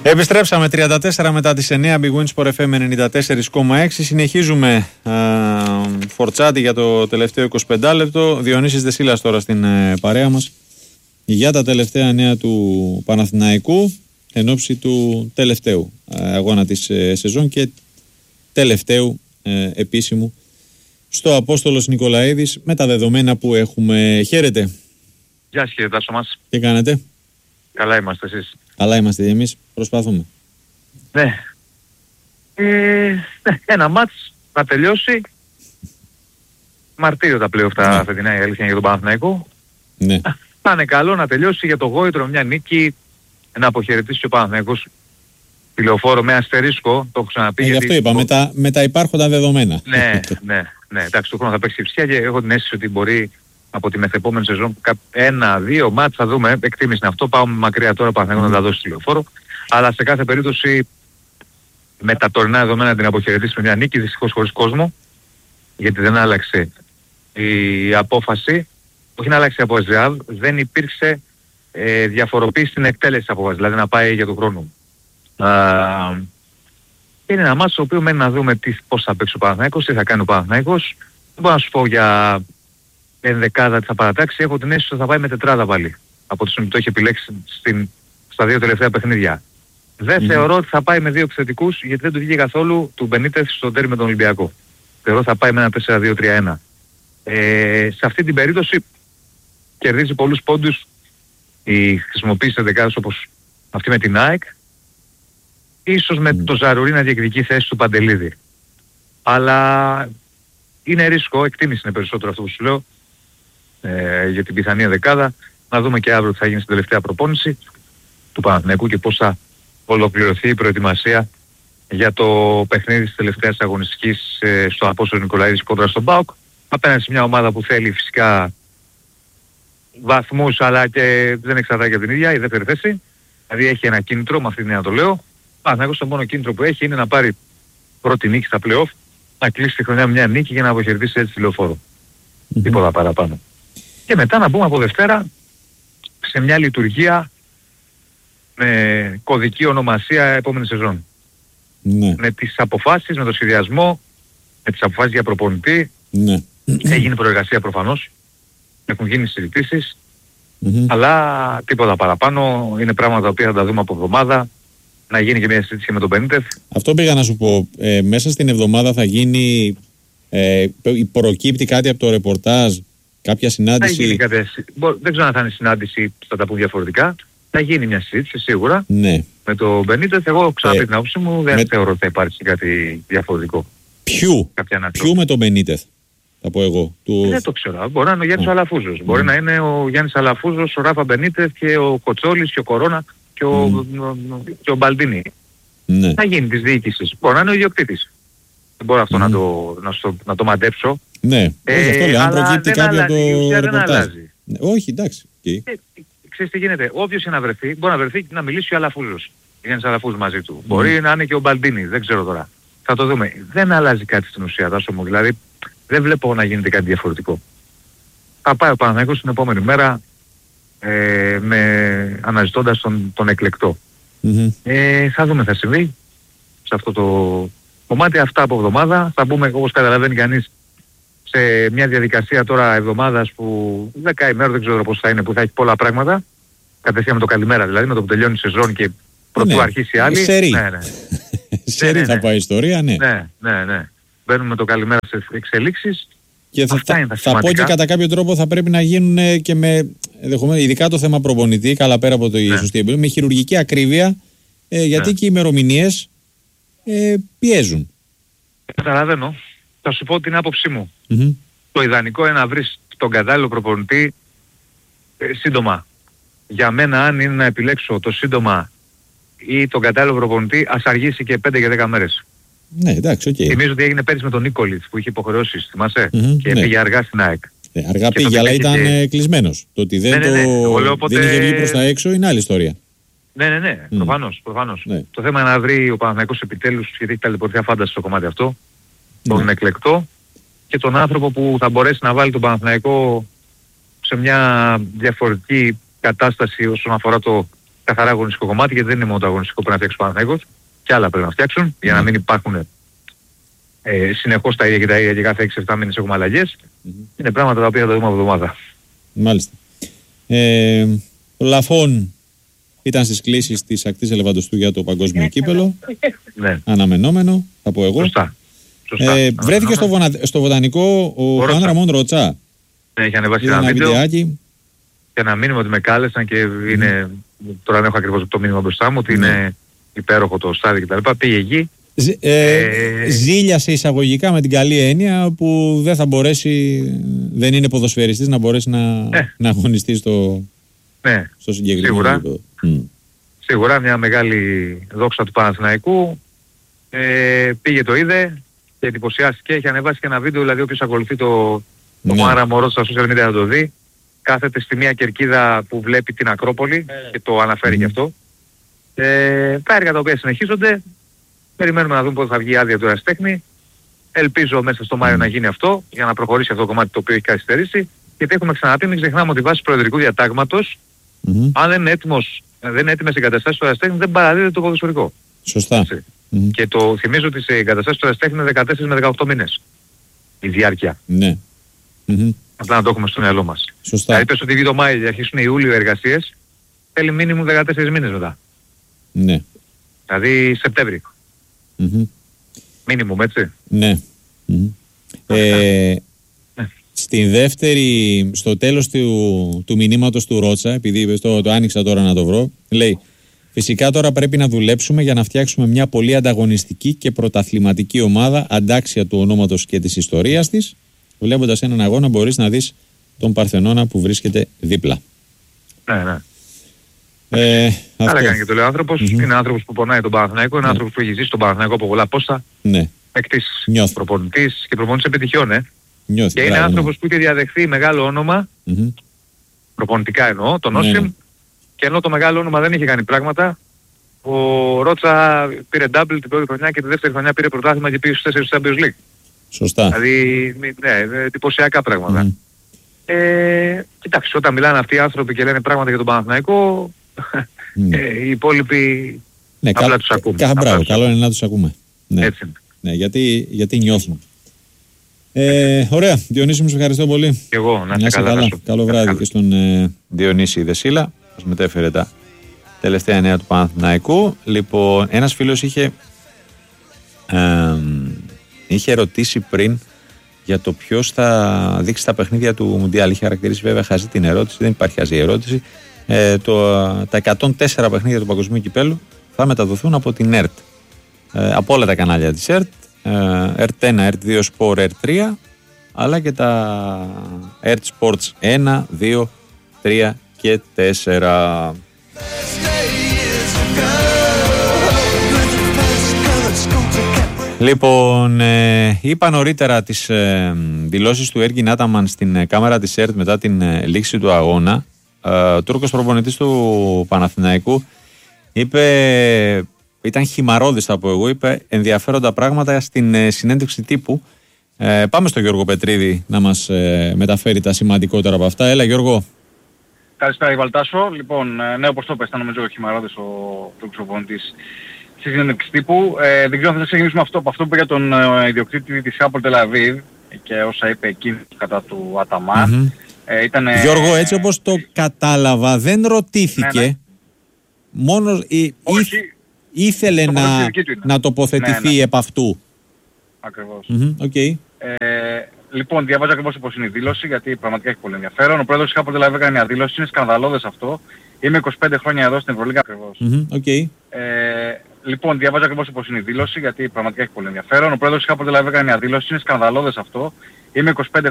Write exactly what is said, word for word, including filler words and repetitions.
Επιστρέψαμε τριάντα τέσσερα μετά τις εννιά, Big Win Sport εφ εμ ενενήντα τέσσερα κόμμα έξι. Συνεχίζουμε α, φορτσάτη για το τελευταίο εικοσιπέντε λεπτό. Διονύσης Δεσίλας τώρα στην ε, παρέα μας για τα τελευταία νέα του Παναθηναϊκού εν ώψη του τελευταίου ε, αγώνα της ε, σεζόν και τελευταίου ε, επίσημου στο Απόστολος Νικολαίδης με τα δεδομένα που έχουμε. Χαίρετε. Γεια σας κύριε Τάσο μας. Τι κάνετε? Καλά είμαστε εσείς? Καλά είμαστε εμείς, προσπαθούμε. Ναι. Ε, ναι, ένα μάτς να τελειώσει. Μαρτύριο τα πλέον αυτά Ναι. φετινά, η αλήθεια είναι για τον Παναθηναϊκό. Ναι. Θα είναι καλό να τελειώσει για το Γόητρο μια νίκη, να αποχαιρετήσει ο Παναθηναϊκός τη Λεωφόρο με αστερίσκο, το έχω ξαναπεί. Ε, γι' αυτό είπα, με τα, με τα υπάρχοντα δεδομένα. Ναι, ναι, ναι. Εντάξει, του χρόνου θα παίξει ψυχία και έχω την αίσθηση ότι μπορεί από τη μεθεπόμενη σεζόν ένα-δύο μάτς θα δούμε, εκτίμηση είναι αυτό, πάμε μακριά τώρα Παναθηναϊκό να τα δώσει στη Λεωφόρο. Αλλά σε κάθε περίπτωση με τα τωρινά δεδομένα την αποχαιρετήσει με μια νίκη, δυστυχώς χωρίς κόσμο, γιατί δεν άλλαξε η απόφαση, όχι να αλλάξει η απόφαση, δεν υπήρξε ε, διαφοροποίηση στην εκτέλεση της απόφασης, δηλαδή να πάει για τον χρόνο. Α, είναι ένα μάτς το οποίο μένει να δούμε τι, πώς θα παίξει ο Παναθηναϊκός, τι θα κάνει ο Παναθηναϊκός. Δεν μπορώ να σου πω για ενδεκάδα τι θα παρατάξει, έχω την αίσθηση ότι θα πάει με τετράδα πάλι από το σημείο που το έχει επιλέξει στην, στα δύο τελευταία παιχνίδια. Δεν mm. θεωρώ ότι θα πάει με δύο επιθετικούς, γιατί δεν του βγήκε καθόλου του Μπενίτεθ στο τέρμι με τον Ολυμπιακό. Θεωρώ ότι θα πάει με ένα τέσσερα δύο τρία ένα. Ε, σε αυτή την περίπτωση κερδίζει πολλούς πόντους η χρησιμοποίηση ενδεκάδας όπως αυτή με την ΑΕΚ, ίσως με mm. το Ζαρουρί να διεκδικεί θέση του Παντελίδη. Αλλά είναι ρίσκο, εκτίμηση είναι περισσότερο αυτό που σου λέω, ε, για την πιθανή δεκάδα. Να δούμε και αύριο τι θα γίνει στην τελευταία προπόνηση του Παναθηναϊκού και πώς θα ολοκληρωθεί η προετοιμασία για το παιχνίδι της τελευταίας αγωνιστικής ε, στο Απόστολο Νικολαίδης κόντρα στον ΠΑΟΚ, απέναντι σε μια ομάδα που θέλει φυσικά βαθμούς, αλλά και δεν εξαρτάται για την ίδια η δεύτερη θέση. Δηλαδή έχει ένα κίνητρο, με αυτή την έννοια το λέω. Ο Παναθηναϊκός το μόνο κίνητρο που έχει είναι να πάρει πρώτη νίκη στα play-off, να κλείσει τη χρονιά με μια νίκη για να αποχαιρετήσει έτσι τη Λεωφόρο. Mm-hmm. Τίποτα παραπάνω. Και μετά να μπούμε από Δευτέρα σε μια λειτουργία με κωδική ονομασία επόμενη σεζόν. Ναι. Με τις αποφάσεις, με το σχεδιασμό, με τις αποφάσεις για προπονητή. Ναι. Έγινε προεργασία προφανώς. Έχουν γίνει συζητήσεις. Mm-hmm. Αλλά τίποτα παραπάνω. Είναι πράγματα τα οποία θα τα δούμε από εβδομάδα. Να γίνει και μια συζήτηση με τον Μπενίτεθ. Αυτό πήγα να σου πω. Ε, μέσα στην εβδομάδα θα γίνει. Ε, προκύπτει κάτι από το ρεπορτάζ, κάποια συνάντηση. Θα γίνει κάτι, δεν ξέρω αν θα είναι συνάντηση, θα τα πούμε διαφορετικά. Θα γίνει μια συζήτηση σίγουρα. Ναι. Με τον Μπενίτεθ. Εγώ ξαναπεί ε, την άποψή μου, δεν με... θεωρώ ότι θα υπάρξει κάτι διαφορετικό. Ποιου, Ποιου με τον Μπενίτεθ, θα πω εγώ. Του... Δεν το ξέρω. Μπορεί να είναι ο Γιάννης oh. Αλαφούζος. Mm. Μπορεί να είναι ο Γιάννης Αλαφούζος, ο Ράφα Μπενίτεθ και ο Κοτσόλης και ο Κορώνα και ο, mm. και ο Μπαλντίνη. Ναι. Θα γίνει της διοίκησης. Μπορεί να είναι ο ιδιοκτήτης. Δεν μπορώ αυτό mm. να, το, να, στο, να το μαντέψω. Ναι, ε, όχι αυτό λέω. Αν προκύπτει κάποιο από το ρεπορτάζ. Ναι, όχι, εντάξει. Okay. Ε, ξέρεις τι γίνεται. Όποιος είναι να βρεθεί, μπορεί να βρεθεί και να μιλήσει ο Αλαφούζος. Γιάννης Αλαφούζος μαζί του. Mm. Μπορεί να είναι και ο Μπαλντίνη. Δεν ξέρω τώρα. Θα το δούμε. Δεν αλλάζει κάτι στην ουσία, Τάσο μου. Δηλαδή δεν βλέπω να γίνεται κάτι διαφορετικό. Θα πάει ο Παναθηναϊκός την επόμενη μέρα ε, με, αναζητώντας τον, τον εκλεκτό. Mm-hmm. Ε, θα δούμε θα συμβεί σε αυτό το κομμάτι. Αυτά από εβδομάδα. Θα μπούμε, όπως καταλαβαίνει κανείς, σε μια διαδικασία τώρα εβδομάδας που δέκα ημέρες δεν ξέρω πώς θα είναι, που θα έχει πολλά πράγματα. Κατευθείαν με το καλημέρα δηλαδή, με το που τελειώνει η σεζόν και πρωτού ναι. αρχίσει η άλλη. Σερί. Ναι, ναι. Σερί ναι, ναι, θα ναι. πάει η ιστορία, ναι. Ναι, ναι, ναι. Μπαίνουμε με το καλημέρα σε εξελίξεις. Και θα, θα, θα πω και κατά κάποιο τρόπο θα πρέπει να γίνουν και με, ειδικά το θέμα προπονητή, καλά πέρα από το ναι. σωστή εμπειρία, με χειρουργική ακρίβεια, ε, γιατί ναι. και οι ημερομηνίες ε, πιέζουν. Καταλαβαίνω. Θα σου πω την άποψή μου. Mm-hmm. Το ιδανικό είναι να βρεις τον κατάλληλο προπονητή ε, σύντομα. Για μένα, αν είναι να επιλέξω το σύντομα ή τον κατάλληλο προπονητή, ας αργήσει και πέντε και δέκα μέρες. Ναι, εντάξει, οκ. Okay. Θυμίζω ότι έγινε πέρυσι με τον Νίκολιτς που είχε υποχρεώσεις, θυμάσαι, mm-hmm, και ναι. πήγε αργά στην ΑΕΚ. Ναι, αργά και πήγε, αλλά ήταν και... κλεισμένος. Το ότι δεν, ναι, ναι, ναι. Το... Λέω, οπότε... δεν είχε βγει προς τα έξω είναι άλλη ιστορία. Ναι, ναι, ναι, mm. προφανώς, προφανώς. Ναι. Το θέμα είναι να βρει ο Παναθηναϊκός επιτέλους, γιατί έχει ταλαιπωρηθεί φάνταση στο κομμάτι αυτό, τον ναι. εκλεκτό και τον άνθρωπο που θα μπορέσει να βάλει τον Παναθηναϊκό σε μια διαφορετική κατάσταση όσον αφορά το καθαρά αγωνιστικό κομμάτι, γιατί δεν είναι μόνο το αγωνιστικό που πρέπει να φτιάξει ο Παναθηναϊκός, και άλλα πρέπει να φτιάξουν, για να μην υπάρχουν ε, συνεχώς τα ίδια και τα ίδια και κάθε έξι επτά μήνες έχουμε αλλαγές. Mm-hmm. Είναι πράγματα τα οποία θα τα δούμε από εβδομάδα. Μάλιστα. Ε, ο Λαφών ήταν στις κλήσεις της ακτής Ελεφαντοστού για το παγκόσμιο κύπελο. Ναι. Αναμενόμενο, θα πω εγώ. Σωστά. Σωστά. Ε, βρέθηκε στο, βονα... στο βοτανικό ο Χαν Ραμόν Ροτσά. Ναι, είχε ανεβάσει ένα, ένα βίντεο και ένα μήνυμα ότι με κάλεσαν και είναι, mm. τώρα δεν έχω ακριβώς το μήνυμα μπροστά μου, ότι mm. είναι υπέροχο το στάδιο κτλ. Πήγε εκεί. Ζ, ε, ε, ζήλιασε εισαγωγικά με την καλή έννοια που δεν θα μπορέσει, δεν είναι ποδοσφαιριστής να μπορέσει να, ναι. να αγωνιστεί στο, ναι. στο συγκεκριμένο σίγουρα, mm. σίγουρα μια μεγάλη δόξα του Παναθηναϊκού. Ε, πήγε το είδε και εντυπωσιάστηκε, έχει ανεβάσει και ένα βίντεο, δηλαδή όποιος ακολουθεί το, το ναι. Μάρα Μωρό στα social media θα το δει. Κάθεται στη μία κερκίδα που βλέπει την Ακρόπολη mm. και το αναφέρει mm. και αυτό. Ε, τα έργα τα οποία συνεχίζονται. Περιμένουμε να δούμε πότε θα βγει η άδεια του ερασιτέχνη. Ελπίζω μέσα στο Μάιο mm. να γίνει αυτό, για να προχωρήσει αυτό το κομμάτι το οποίο έχει καθυστερήσει. Γιατί έχουμε ξαναπεί, μην ξεχνάμε ότι βάσει προεδρικού διατάγματος, mm-hmm. αν δεν είναι έτοιμος, δεν είναι έτοιμες οι εγκαταστάσεις του ερασιτέχνη, δεν παραδίδεται το ποδοσφαιρικό. Σωστά. Mm-hmm. Και το θυμίζω ότι σε εγκαταστάσεις του ερασιτέχνη είναι δεκατέσσερις με δεκαοκτώ μήνες η διάρκεια. Ναι. Mm-hmm. Απλά να το έχουμε στο μυαλό μας. Σωστά. Δηλαδή πες ότι βγει το Μάιο και αρχίσουν Ιούλιο εργασίες, θέλει μήνυμου δεκατέσσερις μήνες μετά. Ναι. Δηλαδή Σεπτέμβρη. Mm-hmm. Μήνυμουμ, έτσι. Ναι. Mm-hmm. Ε, ναι. Στην δεύτερη, στο τέλος του, του μηνύματος του Ρότσα, επειδή το, το άνοιξα τώρα να το βρω, λέει: φυσικά τώρα πρέπει να δουλέψουμε για να φτιάξουμε μια πολύ ανταγωνιστική και πρωταθληματική ομάδα, αντάξια του ονόματος και της ιστορίας της. Βλέποντας έναν αγώνα μπορείς να δεις τον Παρθενώνα που βρίσκεται δίπλα. Ναι, ναι. Ε, Άρα έκανε και το λέει ο άνθρωπος, mm-hmm. είναι άνθρωπος που πονάει τον Παναθηναϊκό, είναι ναι. άνθρωπος που έχει ζήσει τον Παναθηναϊκό από πολλά πόστα, ναι. παίκτης, προπονητής και προπονητής επιτυχιών, ε. Νιώθει, και είναι μπράβο, άνθρωπος ναι. που είχε διαδεχθεί μεγάλο όνομα, mm-hmm. προπονητικά εννοώ, τον Όσιμ, ναι, ναι. και ενώ το μεγάλο όνομα δεν είχε κάνει πράγματα, ο Ρότσα πήρε double την πρώτη χρονιά και τη δεύτερη χρονιά πήρε πρωτάθλημα και πήγε στους τέσσερις Champions League. Σωστά. Δηλαδή, ναι, εντυπωσιακά πράγματα. Mm. Ε, κοιτάξτε, όταν μιλάνε αυτοί οι άνθρωποι και λένε πράγματα για τον Παναθηναϊκό, mm. ε, οι υπόλοιποι ναι, απλά κα, τους ακούμε. Κα, μπράβο, καλό είναι να τους ακούμε. Ναι. Έτσι. Ναι, γιατί, γιατί νιώθουν. Ε, ωραία, Διονύση μου, σε ευχαριστώ πολύ. Και εγώ, να είστε καλά. καλά. Καλό βράδυ καλά. Και στον ε, Διονύση Δεσίλα, μας μετέφερε τα τελευταία νέα του Παναθηναϊκού. Λοιπόν, ένας φίλος είχε, ε, είχε ρωτήσει πριν για το ποιος θα δείξει τα παιχνίδια του Μουντιάλ. Είχε χαρακτηρίσει βέβαια χαζή την ερώτηση, δεν υπάρχει χαζή ερώτηση. Ε, το, τα εκατόν τέσσερα παιχνίδια του Παγκοσμίου Κυπέλλου θα μεταδοθούν από την ΕΡΤ. Ε, από όλα τα κανάλια της ΕΡΤ. ΕΡΤ ένα, ΕΡΤ δύο Sport, ΕΡΤ τρία, αλλά και τα ΕΡΤ Sports ένα, δύο, τρία και τέσσερα. Λοιπόν, ε, είπα νωρίτερα τις ε, δηλώσεις του Έργιν Άταμαν στην ε, κάμερα της ΕΡΤ μετά την ε, λήξη του αγώνα. Ε, ο Τούρκος προπονητής του Παναθηναϊκού είπε, ήταν χυμαρώδης θα πω εγώ, είπε ενδιαφέροντα πράγματα στην ε, συνέντευξη τύπου. Ε, πάμε στο Γιώργο Πετρίδη να μας ε, μεταφέρει τα σημαντικότερα από αυτά. Έλα Γιώργο. Καλησπέρα Βαλτάσο. Λοιπόν, ναι, όπως το πες, ήταν νομίζω χυμαρώδης ο Τούρκος προπονητής στη συνέντευξη τύπου. Ε, δεν ξέρω αν θα ξεκινήσουμε αυτό, από αυτό που είπε για τον ε, ιδιοκτήτη της Χάπολ Τελαβίβ και όσα είπε εκείνη κατά του Αταμάν. Mm-hmm. Ε, ήτανε... Γιώργο, έτσι όπως το κατάλαβα, δεν ρωτήθηκε. Ναι, ναι. Μόνο ή, Όχι, ή, ήθελε να, να τοποθετηθεί ναι, ναι. επ' αυτού. Ακριβώς. Mm-hmm, okay. ε, λοιπόν, διαβάζω ακριβώς όπως είναι η δήλωση, γιατί πραγματικά έχει πολύ ενδιαφέρον. Ο πρόεδρος της Χάπολ Τελαβίβ έκανε μια δήλωση, είναι σκανδαλώδες αυτό. Είμαι είκοσι πέντε χρόνια εδώ στην Ευρωλίγα ακριβώς. Mm-hmm, okay. ε, Λοιπόν, διαβάζω ακριβώς όπως είναι η δήλωση, γιατί πραγματικά έχει πολύ ενδιαφέρον. Ο πρόεδρος της Χάπολ Τελαβίβ έκανε μια δήλωση, είναι σκανδαλώδες αυτό. Είμαι είκοσι πέντε